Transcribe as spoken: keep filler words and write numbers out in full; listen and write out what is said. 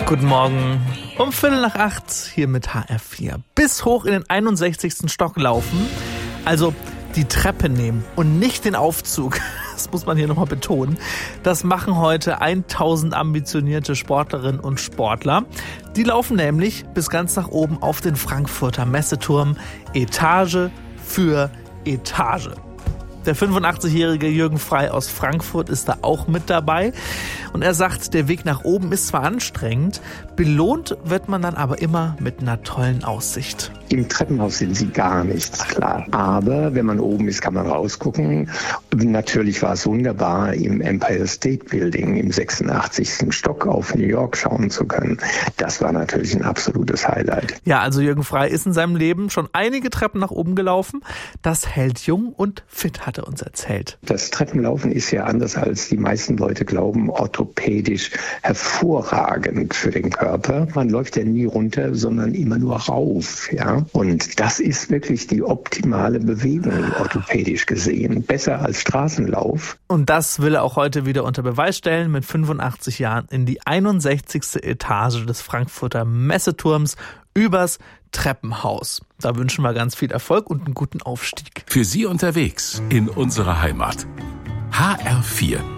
Guten Morgen. Um Viertel nach acht hier mit H R vier. Bis hoch in den einundsechzigsten Stock laufen. Also die Treppe nehmen und nicht den Aufzug. Das muss man hier nochmal betonen. Das machen heute tausend ambitionierte Sportlerinnen und Sportler. Die laufen nämlich bis ganz nach oben auf den Frankfurter Messeturm. Etage für Etage. Der fünfundachtzig-jährige Jürgen Frey aus Frankfurt ist da auch mit dabei. Und er sagt, der Weg nach oben ist zwar anstrengend, belohnt wird man dann aber immer mit einer tollen Aussicht. Im Treppenhaus sind sie gar nichts, klar. Aber wenn man oben ist, kann man rausgucken. Natürlich war es wunderbar, im Empire State Building im sechsundachtzigsten Stock auf New York schauen zu können. Das war natürlich ein absolutes Highlight. Ja, also Jürgen Frey ist in seinem Leben schon einige Treppen nach oben gelaufen. Das hält jung und fit, hat er uns erzählt. Das Treppenlaufen ist ja anders, als die meisten Leute glauben, orthopädisch hervorragend für den Körper. Man läuft ja nie runter, sondern immer nur rauf, ja. Und das ist wirklich die optimale Bewegung, orthopädisch gesehen. Besser als Straßenlauf. Und das will er auch heute wieder unter Beweis stellen, mit fünfundachtzig Jahren in die einundsechzigste Etage des Frankfurter Messeturms übers Treppenhaus. Da wünschen wir ganz viel Erfolg und einen guten Aufstieg. Für Sie unterwegs in unserer Heimat. H R vier